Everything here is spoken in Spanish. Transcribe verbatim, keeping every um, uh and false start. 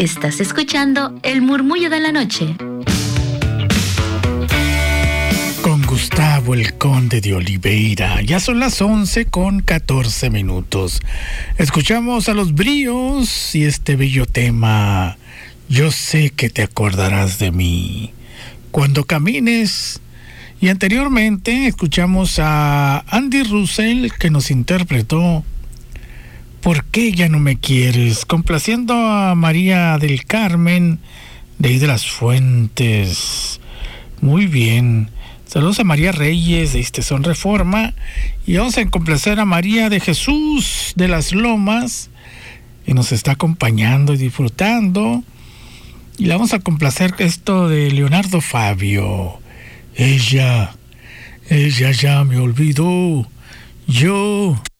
Estás escuchando El Murmullo de la Noche con Gustavo el Conde de Oliveira. Ya son las once con catorce minutos. Escuchamos a Los Bríos y este bello tema, Yo sé que te acordarás de mí cuando camines. Y anteriormente escuchamos a Andy Russell, que nos interpretó ¿Por qué ya no me quieres?, complaciendo a María del Carmen de ahí de las Fuentes. Muy bien. Saludos a María Reyes de Este Son Reforma. Y vamos a complacer a María de Jesús de las Lomas, que nos está acompañando y disfrutando. Y le vamos a complacer esto de Leonardo Fabio. Ella, ella ya me olvidó. Yo...